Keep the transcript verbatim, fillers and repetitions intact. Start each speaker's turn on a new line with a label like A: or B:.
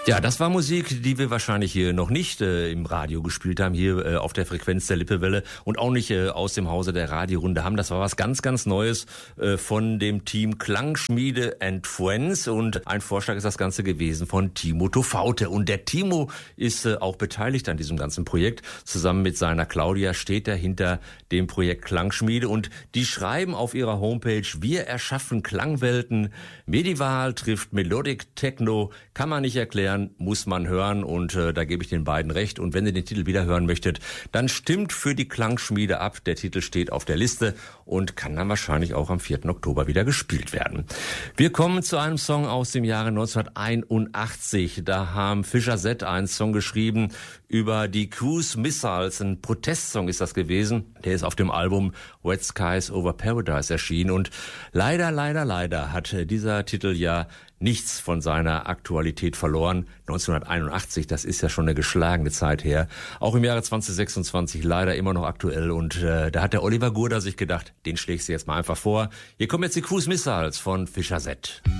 A: Ja, das war Musik, die wir wahrscheinlich hier noch nicht äh, im Radio gespielt haben, hier äh, auf der Frequenz der Lippewelle und auch nicht äh, aus dem Hause der Radiorunde haben. Das war was ganz, ganz Neues äh, von dem Team Klangschmiede and Friends und ein Vorschlag ist das Ganze gewesen von Timo Tofaute. Und der Timo ist äh, auch beteiligt an diesem ganzen Projekt. Zusammen mit seiner Claudia steht er hinter dem Projekt Klangschmiede und die schreiben auf ihrer Homepage: Wir erschaffen Klangwelten, Medieval trifft Melodic Techno, kann man nicht erklären, muss man hören und äh, da gebe ich den beiden recht. Und wenn ihr den Titel wieder hören möchtet, dann stimmt für die Klangschmiede ab. Der Titel steht auf der Liste und kann dann wahrscheinlich auch am vierten Oktober wieder gespielt werden. Wir kommen zu einem Song aus dem Jahre neunzehnhunderteinundachtzig. Da haben Fischer Z einen Song geschrieben über die Cruise Missiles. Ein Protestsong ist das gewesen. Der ist auf dem Album Wet Skies Over Paradise erschienen. Und leider, leider, leider hat dieser Titel ja nichts von seiner Aktualität verloren. neunzehnhunderteinundachtzig, das ist ja schon eine geschlagene Zeit her. Auch im Jahre zweitausendsechsundzwanzig leider immer noch aktuell. Und äh, da hat der Oliver Gurda sich gedacht, den schlägst du jetzt mal einfach vor. Hier kommen jetzt die Cruise Missiles von Fischer Z.